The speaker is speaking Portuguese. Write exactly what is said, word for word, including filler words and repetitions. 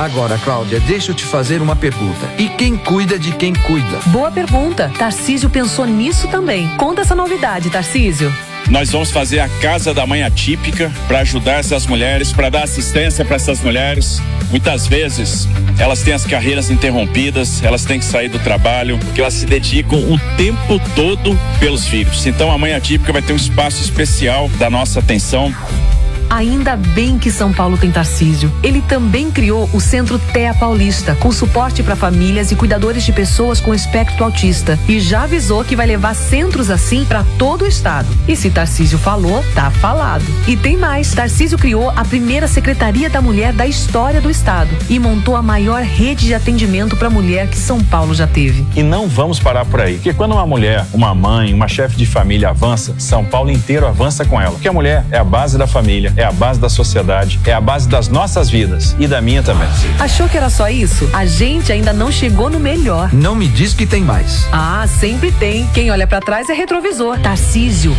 Agora, Cláudia, deixa eu te fazer uma pergunta. E quem cuida de quem cuida? Boa pergunta. Tarcísio pensou nisso também. Conta essa novidade, Tarcísio. Nós vamos fazer a Casa da Mãe Atípica para ajudar essas mulheres, para dar assistência para essas mulheres. Muitas vezes elas têm as carreiras interrompidas, elas têm que sair do trabalho, porque elas se dedicam o tempo todo pelos filhos. Então a Mãe Atípica vai ter um espaço especial da nossa atenção. Ainda bem que São Paulo tem Tarcísio. Ele também criou o Centro T E A Paulista, com suporte para famílias e cuidadores de pessoas com espectro autista. E já avisou que vai levar centros assim para todo o estado. E se Tarcísio falou, tá falado. E tem mais. Tarcísio criou a primeira Secretaria da Mulher da história do estado e montou a maior rede de atendimento para mulher que São Paulo já teve. E não vamos parar por aí, porque quando uma mulher, uma mãe, uma chefe de família avança, São Paulo inteiro avança com ela. Porque a mulher é a base da família, é a base da sociedade, é a base das nossas vidas e da minha também. Achou que era só isso? A gente ainda não chegou no melhor. Não me diz que tem mais. Ah, sempre tem. Quem olha pra trás é retrovisor. Tarcísio